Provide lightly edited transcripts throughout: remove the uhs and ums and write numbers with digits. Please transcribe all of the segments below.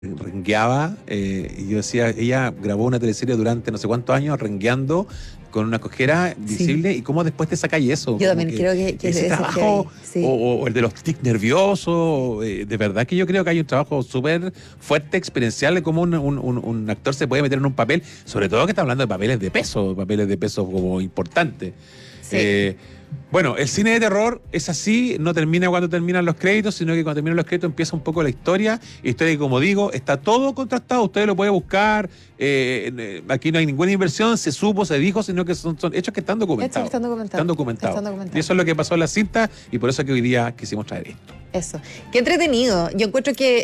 rengueaba, y yo decía, ella grabó una teleserie durante no sé cuántos años rengueando con una cojera Sí. visible, y cómo después te sacáis eso. Yo Como también creo que ese eso es heavy. trabajo, Sí. o el de los tics nerviosos, de verdad que yo creo que hay un trabajo súper fuerte, experiencial, de cómo un actor se puede meter en un papel, sobre todo que está hablando de papeles de peso como importantes. Sí. Bueno, el cine de terror es así, no termina cuando terminan los créditos, sino que cuando terminan los créditos empieza un poco la historia que, como digo, está todo contrastado, usted lo puede buscar, aquí no hay ninguna inversión, se supo, se dijo, sino que son hechos que están documentados. Están documentados. Están documentados. Están documentados. Y eso es lo que pasó en la cinta, y por eso es que hoy día quisimos traer esto. Eso. Qué entretenido. Yo encuentro que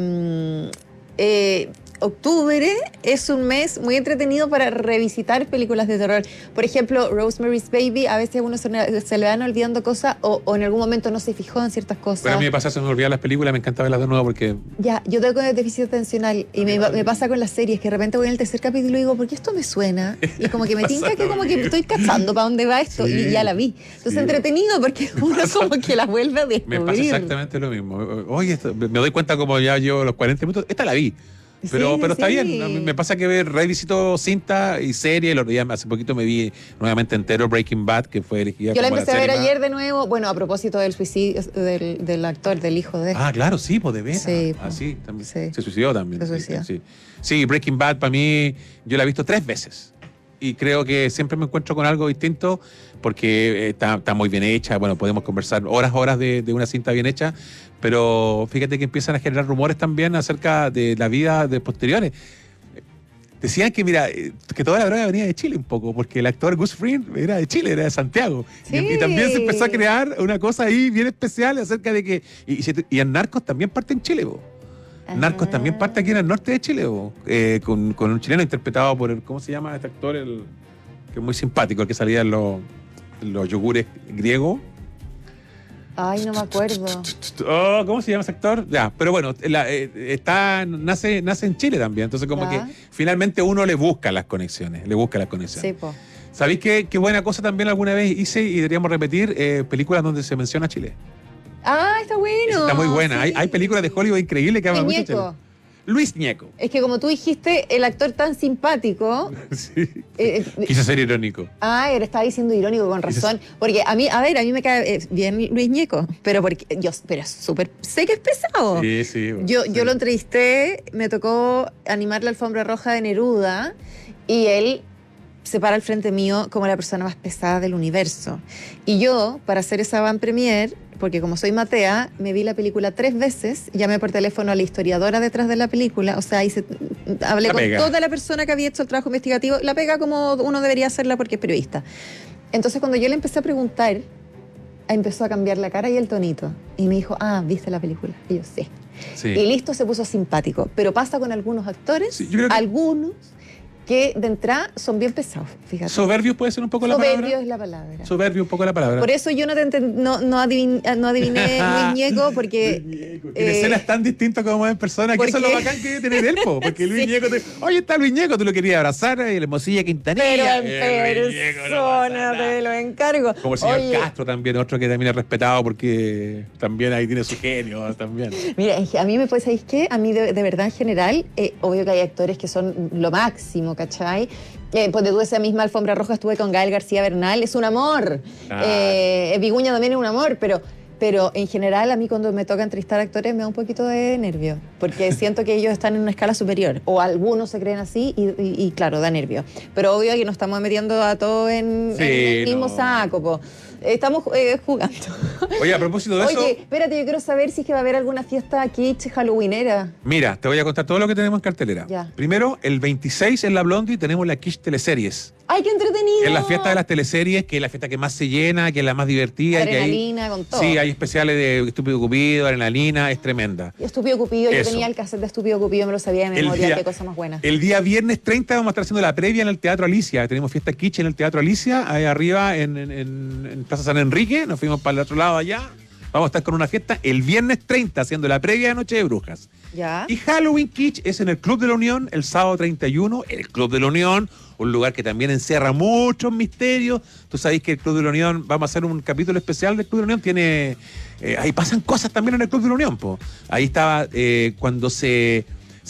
octubre es un mes muy entretenido para revisitar películas de terror. Por ejemplo, Rosemary's Baby, a veces a uno se le van olvidando cosas o en algún momento no se fijó en ciertas cosas. Bueno, a mí me pasa, se me olvidan las películas, me encanta verlas de nuevo porque... Ya, yo tengo déficit atencional y me pasa con las series, que de repente voy en el tercer capítulo y digo, ¿por qué esto me suena? Y como que me tinca que como que estoy cachando para dónde va esto, Sí, y ya la vi. Entonces entretenido porque uno como que la vuelve a descubrir. Me pasa exactamente lo mismo. Oye, me doy cuenta como ya llevo los 40 minutos. Esta la vi. Pero está bien. A mí me pasa que revisito cinta y serie. Los días, hace poquito me vi nuevamente entero Breaking Bad, que fue elegida Yo la como empecé a ver serie ayer de nuevo, bueno, a propósito del suicidio del actor, del hijo de... Claro, sí, pues de veras. Sí, Sí, también. sí. Se suicidó también. Se suicidó. Sí, Breaking Bad para mí, yo la he visto 3 veces. Y creo que siempre me encuentro con algo distinto porque está muy bien hecha. Bueno, podemos conversar horas de una cinta bien hecha, pero fíjate que empiezan a generar rumores también acerca de la vida de posteriores. Decían que, mira, que toda la droga venía de Chile un poco, porque el actor Gus Fring era de Chile, era de Santiago. Sí. Y también se empezó a crear una cosa ahí bien especial acerca de que... Y en Narcos también parte en Chile, po. Narcos también parte aquí en el norte de Chile, con un chileno interpretado por ¿cómo se llama este actor? Que es muy simpático, el que salía en los yogures griegos. Ay, no me acuerdo. ¿Cómo se llama ese actor? Ya, pero bueno, nace en Chile también, entonces como que finalmente uno le busca las conexiones. Sí, po. ¿Sabéis qué buena cosa también alguna vez hice y deberíamos repetir? Películas donde se menciona Chile. Está bueno. Está muy buena. Sí. Hay películas de Hollywood increíbles que hablan mucho de Chile. Ñeco. Luis Ñeco. Es que como tú dijiste, el actor tan simpático... Sí. Quise ser irónico. Estaba diciendo irónico con razón. Porque a mí me cae bien Luis Ñeco, pero es súper, sé que es pesado. Sí. Yo lo entrevisté, me tocó animar la alfombra roja de Neruda y él se para al frente mío como la persona más pesada del universo. Y yo, para hacer esa van premier, porque como soy Matea, me vi la película 3 veces, llamé por teléfono a la historiadora detrás de la película, o sea, hablé con toda la persona que había hecho el trabajo investigativo, la pega como uno debería hacerla porque es periodista. Entonces cuando yo le empecé a preguntar, empezó a cambiar la cara y el tonito, y me dijo, ¿viste la película? Y yo, sí. Y listo, se puso simpático, pero pasa con algunos actores, algunos que de entrada son bien pesados, fíjate. Soberbios puede ser un poco la palabra. Soberbio es la palabra. Soberbio un poco la palabra. Por eso yo no adiviné Luis Ñeco, porque... En escenas tan distintas como en persona, que eso es lo bacán que debe tener él, porque Luis Ñeco, oye, está Luis Ñeco, tú lo querías abrazar, y la Mosilla Quintanilla. Pero en persona, te lo encargo. Como el señor Castro también, otro que también es respetado porque también ahí tiene su genio también. Mira, a mí ¿sabéis qué? A mí de verdad en general, obvio que hay actores que son lo máximo, ¿cachai? Pues tú esa misma alfombra roja estuve con Gael García Bernal, es un amor. Viguña también es un amor, pero en general a mí cuando me toca entrevistar actores me da un poquito de nervio, porque siento que ellos están en una escala superior, o algunos se creen así y claro, da nervio. Pero obvio que nos estamos metiendo a todos en el mismo saco, po. Estamos jugando. Oye, a propósito de eso... Oye, espérate, yo quiero saber si es que va a haber alguna fiesta kitsch halloweenera. Mira, te voy a contar todo lo que tenemos en cartelera. Ya. Primero, el 26 en la Blondie tenemos la Kitsch Teleseries. ¡Ay, qué entretenido! Es la fiesta de las teleseries, que es la fiesta que más se llena, que es la más divertida. Adrenalina, con todo. Sí, hay especiales de Estúpido Cupido, Adrenalina, es tremenda. Estúpido Cupido, yo Eso. tenía el cassette de Estúpido Cupido, me lo sabía de memoria, qué cosa más buena. El día viernes 30 vamos a estar haciendo la previa en el Teatro Alicia. Tenemos fiesta kitsch en el Teatro Alicia, ahí arriba en Plaza San Enrique. Nos fuimos para el otro lado allá. Vamos a estar con una fiesta el viernes 30 haciendo la previa de Noche de Brujas. ¿Ya? Y Halloween Kitsch es en el Club de la Unión el sábado 31. El Club de la Unión, un lugar que también encierra muchos misterios. Tú sabes que el Club de la Unión, vamos a hacer un capítulo especial del Club de la Unión. Ahí pasan cosas también en el Club de la Unión, po. Ahí estaba cuando se